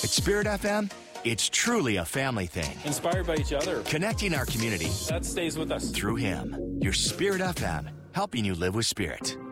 At Spirit FM, it's truly a family thing. Inspired by each other. Connecting our community. That stays with us. Through him. Your Spirit FM, helping you live with spirit.